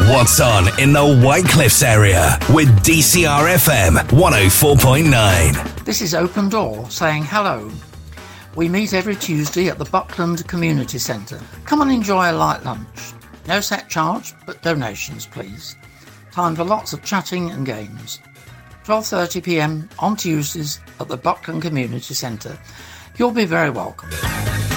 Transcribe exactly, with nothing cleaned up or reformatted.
what's on in the White Cliffs area with D C R F M one oh four point nine. This is Open Door saying hello. We meet every Tuesday at the Buckland Community Centre. Come and enjoy a light lunch. No set charge, but donations, please. Time for lots of chatting and games. twelve thirty p m on Tuesdays at the Buckland Community Centre. You'll be very welcome.